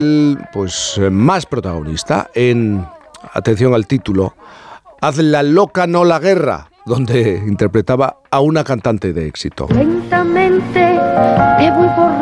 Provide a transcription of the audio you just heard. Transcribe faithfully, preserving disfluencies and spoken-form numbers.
pues más protagonista en, atención al título, Haz la loca no la guerra, donde interpretaba a una cantante de éxito. Lentamente te voy borrando.